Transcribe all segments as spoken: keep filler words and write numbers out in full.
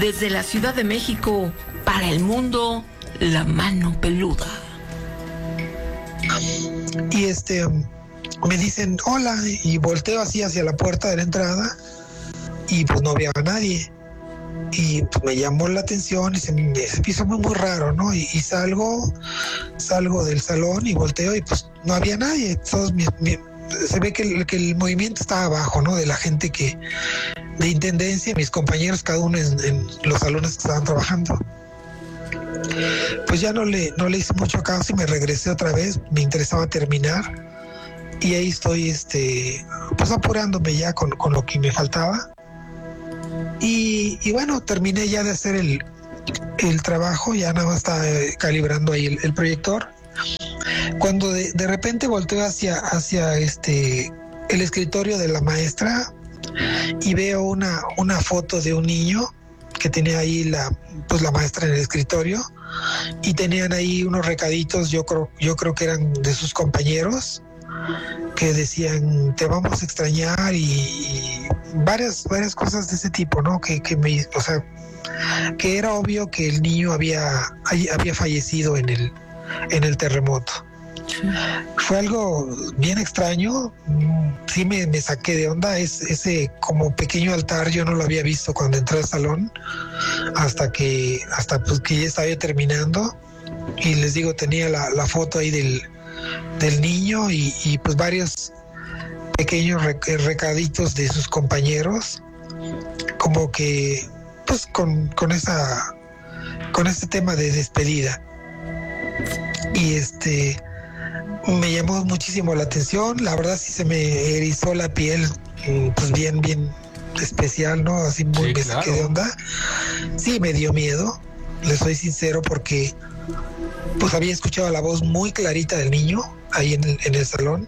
Desde la Ciudad de México, para el mundo, La Mano Peluda. Y este, me dicen hola, y volteo así hacia la puerta de la entrada, y pues no había nadie. Y pues me llamó la atención y se me, se me hizo muy, muy raro, ¿no? Y, y salgo, salgo del salón y volteo y pues no había nadie. Todos mis, mis, se ve que el, que el movimiento estaba abajo, ¿no? De la gente que, de intendencia, mis compañeros, cada uno en, en los salones que estaban trabajando. Pues ya no le, no le hice mucho caso y me regresé otra vez, me interesaba terminar. Y ahí estoy, este, pues apurándome ya con, con lo que me faltaba. Y, y bueno, terminé ya de hacer el, el trabajo, ya nada más estaba calibrando ahí el, el proyector. Cuando de, de repente volteo hacia, hacia este, el escritorio de la maestra y veo una, una foto de un niño que tenía ahí la, pues la maestra en el escritorio, y tenían ahí unos recaditos, yo creo, yo creo que eran de sus compañeros, que decían te vamos a extrañar, y, y varias varias cosas de ese tipo, ¿no? Que, que me, o sea, que era obvio que el niño había había fallecido en el en el terremoto. Sí. Fue algo bien extraño, sí me, me saqué de onda. Es, ese como pequeño altar yo no lo había visto cuando entré al salón, hasta que hasta pues que ya estaba yo terminando, y les digo, tenía la, la foto ahí del del niño y, y pues varios pequeños recaditos de sus compañeros, como que pues con, con esa con ese tema de despedida. Y este me llamó muchísimo la atención, la verdad sí se me erizó la piel, pues bien, bien especial, ¿no? Así muy sí, me claro. saqué de onda. Sí, me dio miedo, les soy sincero, porque pues había escuchado la voz muy clarita del niño ahí en el, en el salón,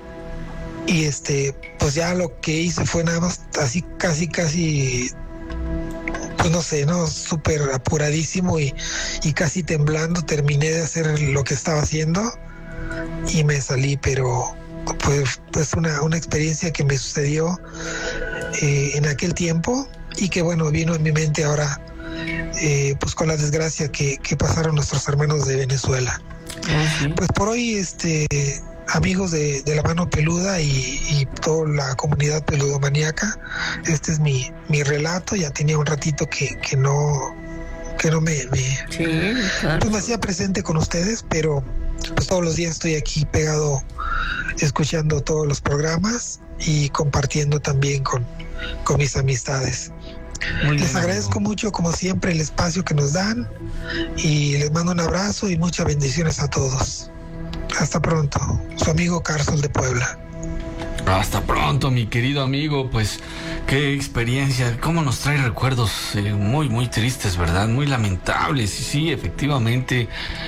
y este pues ya lo que hice fue nada más así casi casi pues no sé, no, súper apuradísimo y, y casi temblando terminé de hacer lo que estaba haciendo y me salí. Pero pues, pues una, una experiencia que me sucedió eh, en aquel tiempo, y que bueno, vino en mi mente ahora Eh, pues con la desgracia que, que pasaron nuestros hermanos de Venezuela. Uh-huh. Pues por hoy, este, amigos de, de La Mano Peluda y, y toda la comunidad peludomaníaca, este es mi, mi relato. Ya tenía un ratito que, que no que no me, me, sí, claro. pues me hacía presente con ustedes, pero pues todos los días estoy aquí pegado, escuchando todos los programas y compartiendo también con, con mis amistades. Muy les bien, agradezco amigo. mucho, como siempre, el espacio que nos dan, y les mando un abrazo y muchas bendiciones a todos. Hasta pronto, su amigo Carsol de Puebla. Hasta pronto, mi querido amigo. Pues qué experiencia, cómo nos trae recuerdos eh, muy muy tristes, ¿verdad? Muy lamentables. Y sí, efectivamente,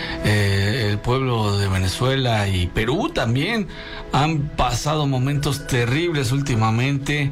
eh, el pueblo de Venezuela y Perú también han pasado momentos terribles últimamente,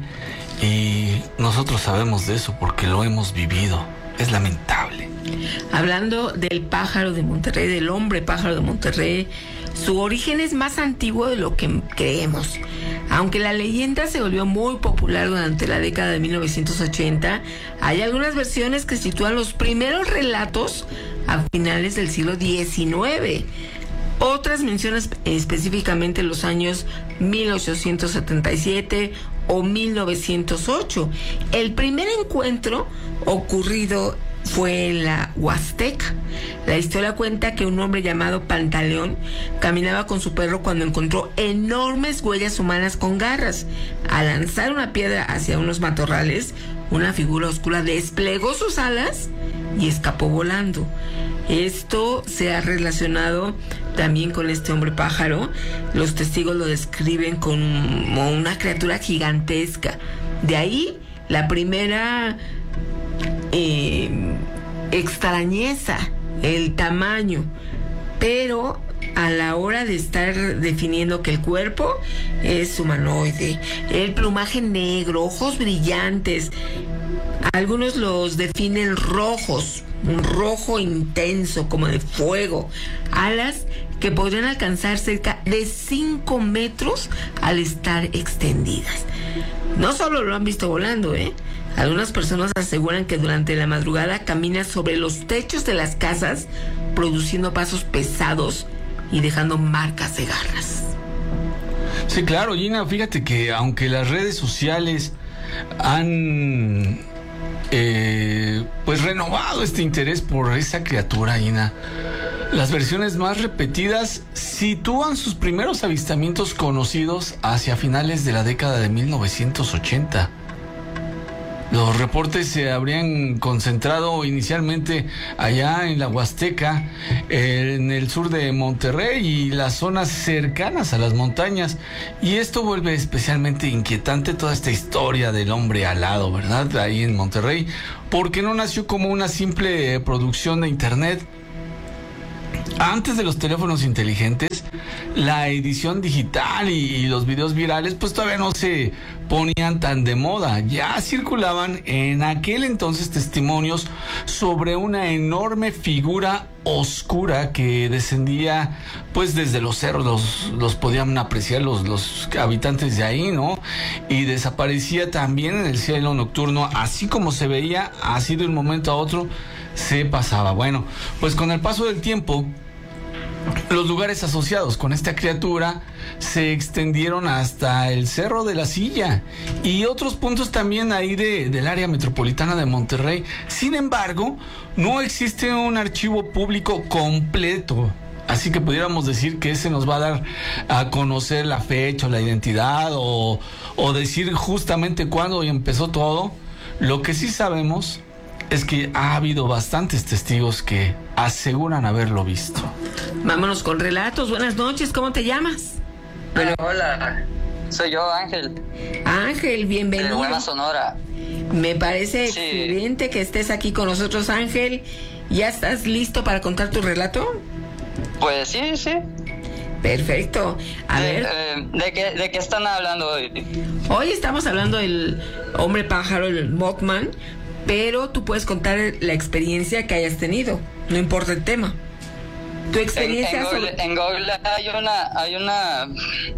y nosotros sabemos de eso porque lo hemos vivido. Es lamentable. Hablando del pájaro de Monterrey, del hombre pájaro de Monterrey, su origen es más antiguo de lo que creemos. Aunque la leyenda se volvió muy popular durante la década de mil novecientos ochenta, hay algunas versiones que sitúan los primeros relatos a finales del siglo diecinueve. Otras mencionan específicamente los años mil ochocientos setenta y siete o mil novecientos ocho. El primer encuentro ocurrido fue en la Huasteca. La historia cuenta que un hombre llamado Pantaleón caminaba con su perro cuando encontró enormes huellas humanas con garras. Al lanzar una piedra hacia unos matorrales, una figura oscura desplegó sus alas y escapó volando. Esto se ha relacionado también con este hombre pájaro. Los testigos lo describen como una criatura gigantesca. De ahí la primera eh, extrañeza, el tamaño. Pero a la hora de estar definiendo que el cuerpo es humanoide, el plumaje negro, ojos brillantes, algunos los definen rojos, un rojo intenso como de fuego, alas que podrían alcanzar cerca de cinco metros al estar extendidas. No solo lo han visto volando, ¿eh? Algunas personas aseguran que durante la madrugada camina sobre los techos de las casas, produciendo pasos pesados y dejando marcas de garras. Sí, claro, Gina, fíjate que aunque las redes sociales han eh, pues renovado este interés por esa criatura, Gina, las versiones más repetidas sitúan sus primeros avistamientos conocidos hacia finales de la década de mil novecientos ochenta. Los reportes se habrían concentrado inicialmente allá en la Huasteca, en el sur de Monterrey y las zonas cercanas a las montañas. Y esto vuelve especialmente inquietante toda esta historia del hombre alado, ¿verdad? Ahí en Monterrey, porque no nació como una simple producción de internet. Antes de los teléfonos inteligentes, la edición digital y los videos virales pues todavía no se ponían tan de moda. Ya circulaban en aquel entonces testimonios sobre una enorme figura oscura que descendía pues desde los cerros, los, los podían apreciar los, los habitantes de ahí, ¿no? Y desaparecía también en el cielo nocturno, así como se veía, así de un momento a otro se pasaba. Bueno, pues con el paso del tiempo, los lugares asociados con esta criatura se extendieron hasta el Cerro de la Silla y otros puntos también ahí de, del área metropolitana de Monterrey. Sin embargo, no existe un archivo público completo, así que pudiéramos decir que ese nos va a dar a conocer la fecha o la identidad o, o decir justamente cuándo empezó todo. Lo que sí sabemos es que ha habido bastantes testigos que aseguran haberlo visto. Vámonos con relatos. Buenas noches, ¿cómo te llamas? Bueno, hola, soy yo, Ángel. Ángel, bienvenido. De Guaymas, Sonora. Me parece sí. excelente que estés aquí con nosotros, Ángel. ¿Ya estás listo para contar tu relato? Pues sí, sí. Perfecto. A de, ver. Eh, ¿de, qué, ¿De qué están hablando hoy? Hoy estamos hablando del hombre pájaro, el Mothman, pero tú puedes contar la experiencia que hayas tenido, no importa el tema. Tu experiencia en, en, Google, sobre... en Google hay una, hay una,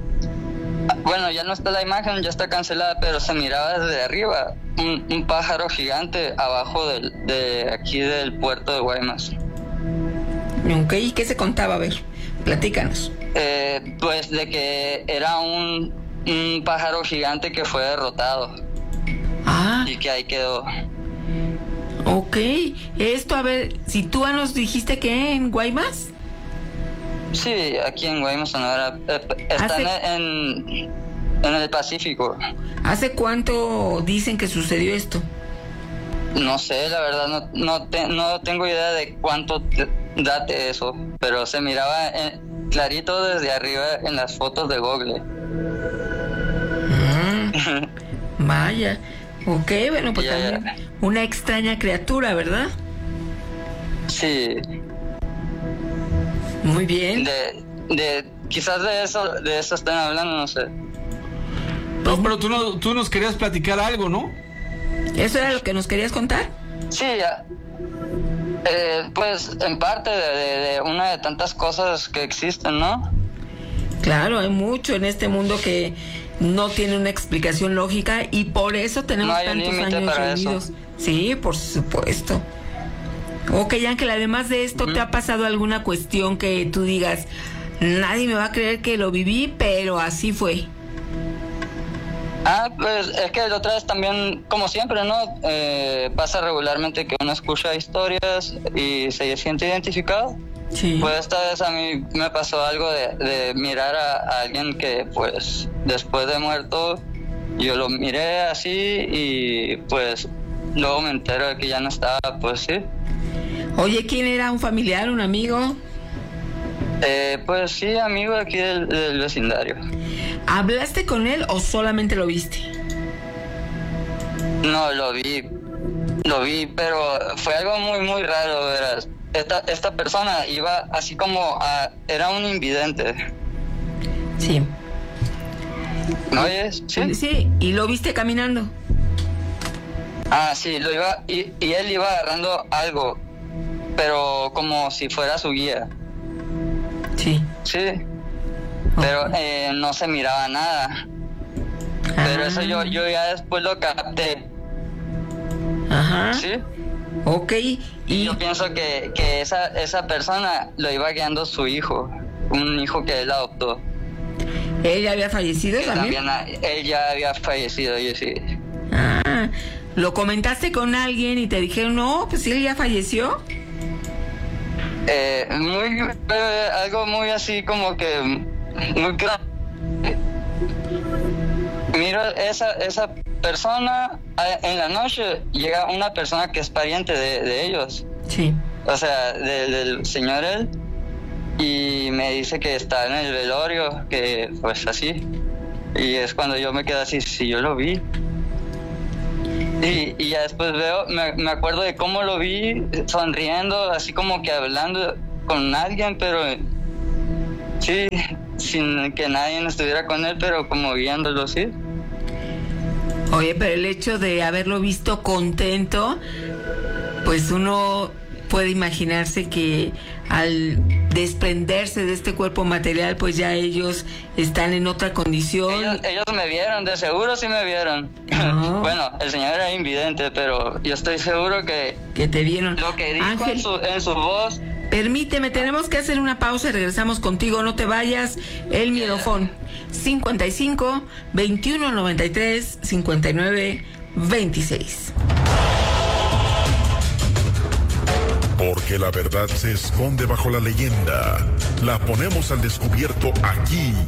bueno, ya no está la imagen, ya está cancelada, pero se miraba desde arriba un, un pájaro gigante abajo del, de aquí del puerto de Guaymas. Ok, ¿y qué se contaba? A ver, platícanos. Eh, pues de que era un, un pájaro gigante que fue derrotado. Ah. Y que ahí quedó. Ok, esto, a ver, si tú nos dijiste que en Guaymas. Sí, aquí en Guaymas, Sonora. Está Hace... en, en el Pacífico. ¿Hace cuánto dicen que sucedió esto? No sé, la verdad, no, no, te, no tengo idea de cuánto te, date eso, pero se miraba en, clarito desde arriba en las fotos de Google. Mm, vaya. Ok, bueno, pues yeah. también una extraña criatura, ¿verdad? Sí. Muy bien. De, de, quizás de eso, de eso están hablando, no sé. No, pero tú, no, tú nos querías platicar algo, ¿no? ¿Eso era lo que nos querías contar? Sí, ya. Eh, pues en parte de, de, de una de tantas cosas que existen, ¿no? Claro, hay mucho en este mundo que no tiene una explicación lógica y por eso tenemos no hay tantos límite años para reunidos. eso. Sí, por supuesto. Ok, Ángel, además de esto, uh-huh. ¿te ha pasado alguna cuestión que tú digas, nadie me va a creer que lo viví, pero así fue? Ah, pues es que la otra vez también, como siempre, ¿no? Eh, pasa regularmente que uno escucha historias y se siente identificado. Sí. Pues esta vez a mí me pasó algo de, de mirar a, a alguien que, pues, después de muerto, yo lo miré así y, pues, luego me entero de que ya no estaba, pues sí. Oye, ¿quién era? ¿Un familiar, un amigo? Eh, pues sí, amigo de aquí del, del vecindario. ¿Hablaste con él o solamente lo viste? No, lo vi, lo vi, pero fue algo muy, muy raro, verás. Esta, esta persona iba así como a, era un invidente. Sí. ¿Me oyes? Sí. Sí, ¿y lo viste caminando? Ah, sí, lo iba, y, y él iba agarrando algo, pero como si fuera su guía. Sí. Sí. Pero eh, no se miraba nada. Ah. Pero eso yo, yo ya después lo capté. Ajá. ¿Sí? Ok. Y Y yo pienso que, que esa, esa persona lo iba guiando su hijo, un hijo que él adoptó. ella había fallecido Que también. también a- él ya había fallecido, yo sí. Ah, ¿lo comentaste con alguien y te dijeron, no, pues sí, él ya falleció? Eh, muy, eh, algo muy así como que muy claro. Miro esa esa persona a- en la noche llega una persona que es pariente de, de ellos, Sí. o sea, de- del señor él, y me dice que está en el velorio, que pues así, y es cuando yo me quedo así, si yo lo vi. Y, y ya después veo, me, me acuerdo de cómo lo vi sonriendo, así como que hablando con alguien, pero sí, sin que nadie estuviera con él, pero como viéndolo, sí. Oye, pero el hecho de haberlo visto contento, pues uno puede imaginarse que al desprenderse de este cuerpo material, pues ya ellos están en otra condición. Ellos, ellos me vieron, de seguro sí me vieron. No. Bueno, el señor era invidente, pero yo estoy seguro que Que te vieron. lo que dijo Ángel, en su, en su voz, permíteme, tenemos que hacer una pausa y regresamos contigo. No te vayas. El miedofón cincuenta y cinco, veintiuno noventa y tres, cincuenta y nueve, veintiséis. Porque la verdad se esconde bajo la leyenda. La ponemos al descubierto aquí,